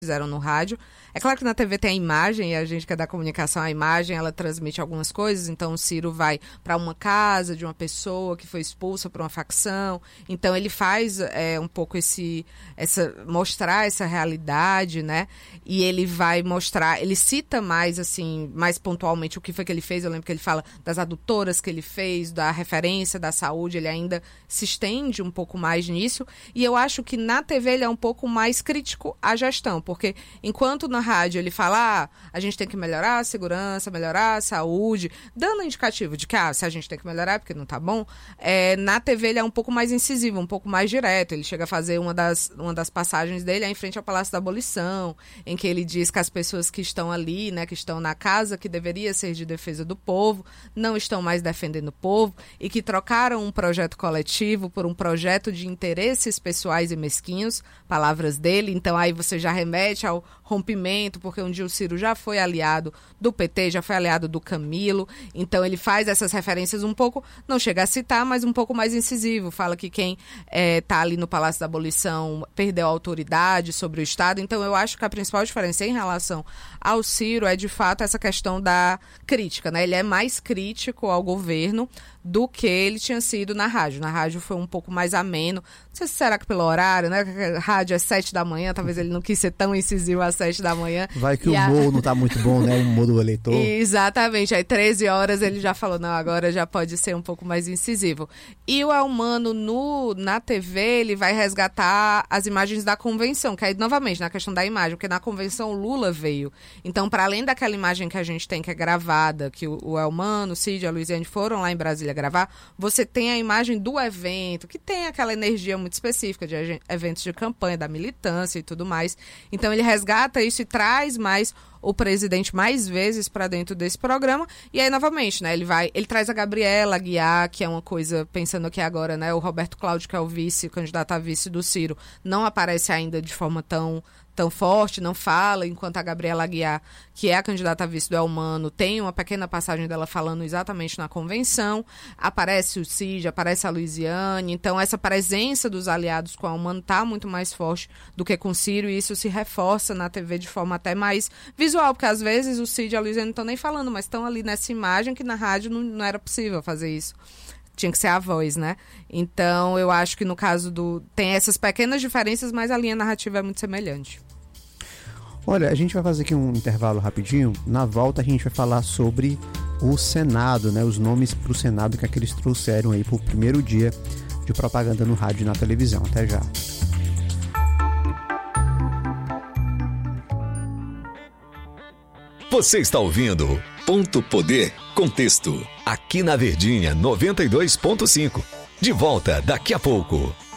fizeram no rádio. É claro que na TV tem a imagem, e a gente que é da comunicação, a imagem, ela transmite algumas coisas. Então, o Ciro vai para uma casa de uma pessoa que foi expulsa por uma facção. Então, ele faz um pouco mostrar essa realidade, né? E ele vai mostrar, ele cita mais, assim, mais pontualmente o que foi que ele fez. Eu lembro que ele fala das adutoras que ele fez, da referência da saúde, ele ainda se estende um pouco mais nisso. E eu acho que na TV ele é um pouco mais crítico à gestão, porque enquanto na rádio ele fala, a gente tem que melhorar a segurança, melhorar a saúde, dando indicativo de que se a gente tem que melhorar porque não tá bom, na TV ele é um pouco mais incisivo, um pouco mais direto. Ele chega a fazer uma das passagens dele em frente ao Palácio da Abolição, em que ele diz que as pessoas que estão ali, né, que estão na casa que deveria ser de defesa do povo, não estão mais defendendo o povo e que trocaram um projeto coletivo por um projeto de interesses pessoais e mesquinhos, palavras dele. Então aí você já remete ao rompimento, porque um dia o Ciro já foi aliado do PT, já foi aliado do Camilo, então ele faz essas referências um pouco, não chega a citar, mas um pouco mais incisivo, fala que quem está ali no Palácio da Abolição perdeu a autoridade sobre o Estado. Então eu acho que a principal diferença em relação ao Ciro é de fato essa questão da crítica, né? Ele é mais crítico ao governo do que ele tinha sido na rádio. Na rádio foi um pouco mais ameno. Não sei se será que pelo horário, né? A rádio é 7 da manhã, talvez ele não quis ser tão incisivo às 7 da manhã. Vai que o humor não tá muito bom, né? O humor do eleitor. Exatamente. Aí 13 horas ele já falou, não, agora já pode ser um pouco mais incisivo. E o Elmano na TV, ele vai resgatar as imagens da convenção, que aí, novamente, na questão da imagem, porque na convenção o Lula veio. Então, para além daquela imagem que a gente tem, que é gravada, que o Elmano, o Cid e a Luiziane foram lá em Brasília gravar, você tem a imagem do evento, que tem aquela energia muito específica de eventos de campanha, da militância e tudo mais. Então ele resgata isso e traz mais o presidente mais vezes para dentro desse programa. E aí, novamente, né, ele traz a Gabriela Aguiar, que é uma coisa, pensando aqui agora, né, o Roberto Cláudio, que é o candidato a vice do Ciro, não aparece ainda de forma tão forte, não fala, enquanto a Gabriela Aguiar, que é a candidata a vice do Elmano, tem uma pequena passagem dela falando exatamente na convenção. Aparece o Cid, aparece a Luiziane. Então, essa presença dos aliados com a Elmano está muito mais forte do que com o Ciro, e isso se reforça na TV de forma até mais visual, porque às vezes o Cid e a Luiziane não estão nem falando, mas estão ali nessa imagem que na rádio não era possível fazer isso. Tinha que ser a voz, né? Então, eu acho que no caso tem essas pequenas diferenças, mas a linha narrativa é muito semelhante. Olha, a gente vai fazer aqui um intervalo rapidinho. Na volta a gente vai falar sobre o Senado, né? Os nomes para o Senado que eles trouxeram aí para o primeiro dia de propaganda no rádio e na televisão. Até já. Você está ouvindo Ponto Poder Contexto, aqui na Verdinha 92.5. De volta daqui a pouco.